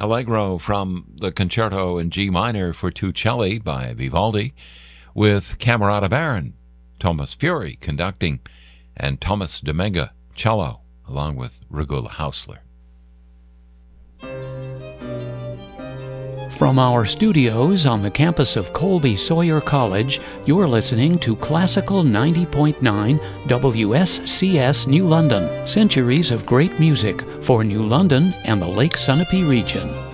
Allegro from the Concerto in G minor for two celli by Vivaldi, with Camerata Baron, Thomas Fury conducting, and Thomas Dominga cello, along with Regula Hausler. From our studios on the campus of Colby Sawyer College, you're listening to Classical 90.9 WSCS New London, centuries of great music for New London and the Lake Sunapee region.